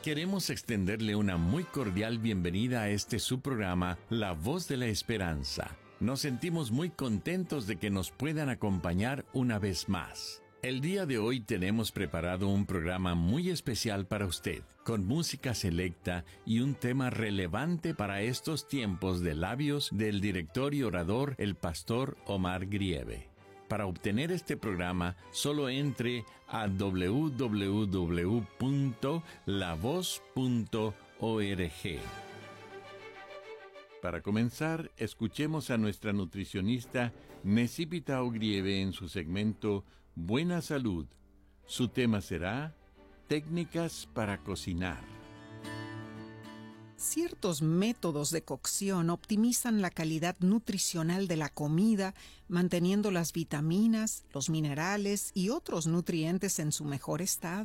Queremos extenderle una muy cordial bienvenida a este su programa, La Voz de la Esperanza. Nos sentimos muy contentos de que nos puedan acompañar una vez más. El día de hoy tenemos preparado un programa muy especial para usted, con música selecta y un tema relevante para estos tiempos de labios del director y orador, el pastor Omar Grieve. Para obtener este programa, solo entre a www.lavoz.org. Para comenzar, escuchemos a nuestra nutricionista Necipita Ogrieve en su segmento Buena Salud. Su tema será Técnicas para cocinar. Ciertos métodos de cocción optimizan la calidad nutricional de la comida, manteniendo las vitaminas, los minerales y otros nutrientes en su mejor estado.